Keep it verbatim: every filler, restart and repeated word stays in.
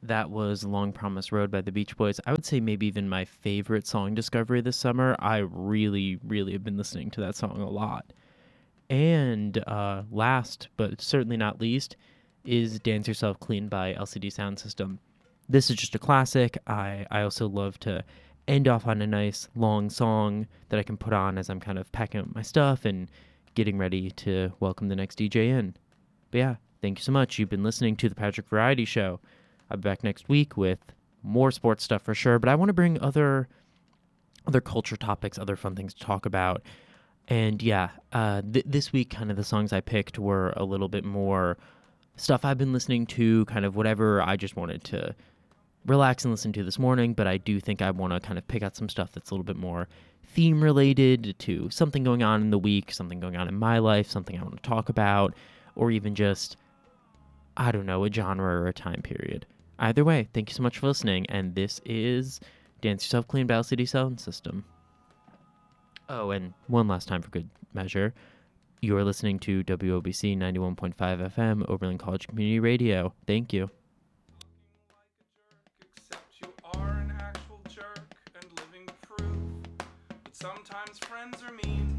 That was Long Promised Road by the Beach Boys. I would say maybe even my favorite song discovery this summer. I really, really have been listening to that song a lot. And uh, last, but certainly not least, is Dance Yourself Clean by L C D Sound System. This is just a classic. I, I also love to end off on a nice long song that I can put on as I'm kind of packing up my stuff and getting ready to welcome the next D J in. But yeah, thank you so much. You've been listening to the Patrick Variety Show. I'll be back next week with more sports stuff for sure, but I want to bring other other culture topics, other fun things to talk about. And yeah, uh, th- this week, kind of the songs I picked were a little bit more stuff I've been listening to, kind of whatever I just wanted to relax and listen to this morning. But I do think I want to kind of pick out some stuff that's a little bit more theme related to something going on in the week, something going on in my life, something I want to talk about, or even just, I don't know, a genre or a time period. Either way, thank you so much for listening. And this is Dance Yourself Clean by L C D Sound System. Oh, and one last time for good measure, you are listening to W O B C ninety-one point five F M, Oberlin College Community Radio. Thank you. Except you are an actual jerk and living proof. But sometimes friends are mean